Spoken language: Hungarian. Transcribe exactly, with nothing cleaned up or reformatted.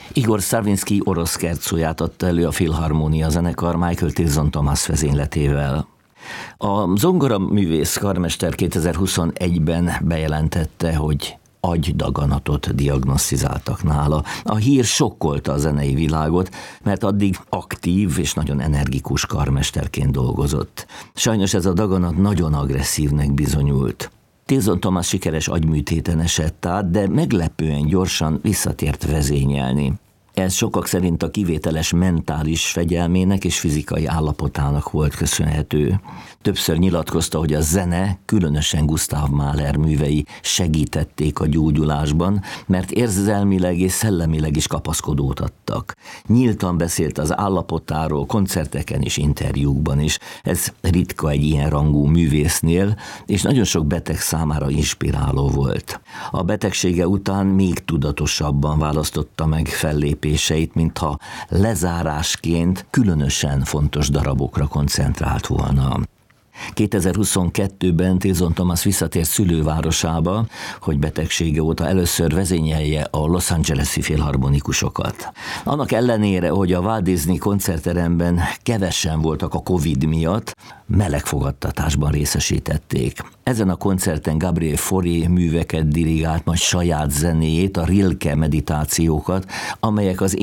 Igor Stravinsky orosz schercóját adta elő a Filharmonia zenekar Michael Tilson Thomas vezényletével. A zongoraművész karmester kétezer-huszonegyben bejelentette, hogy agydaganatot diagnosztizáltak nála. A hír sokkolta a zenei világot, mert addig aktív és nagyon energikus karmesterként dolgozott. Sajnos ez a daganat nagyon agresszívnek bizonyult. Tilson Thomas sikeres agyműtéten esett át, de meglepően gyorsan visszatért vezényelni. Ez sokak szerint a kivételes mentális fegyelmének és fizikai állapotának volt köszönhető. Többször nyilatkozta, hogy a zene, különösen Gustav Mahler művei segítették a gyógyulásban, mert érzelmileg és szellemileg is kapaszkodót adtak. Nyíltan beszélt az állapotáról, koncerteken és interjúkban is. Ez ritka egy ilyen rangú művésznél, és nagyon sok beteg számára inspiráló volt. A betegsége után még tudatosabban választotta meg fellépéseit, mintha lezárásként különösen fontos darabokra koncentrált volna. kétezer-huszonkettőben Tilson Thomas visszatért szülővárosába, hogy betegsége óta először vezényelje a Los Angeles-i filharmonikusokat. Annak ellenére, hogy a Walt Disney koncertteremben kevesen voltak a Covid miatt, meleg fogadtatásban részesítették. Ezen a koncerten Gabriel Fauré műveket dirigált, majd saját zenéjét, a Rilke meditációkat, amelyek az